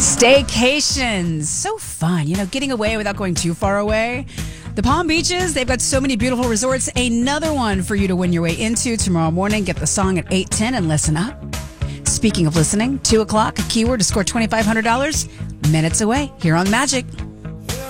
Staycations. So fun. Getting away without going too far away. The Palm Beaches, they've got so many beautiful resorts. Another one for you to win your way into tomorrow morning. Get the song at 8:10 and listen up. Speaking of listening, 2 o'clock, a keyword to score $2,500. Minutes away here on Magic.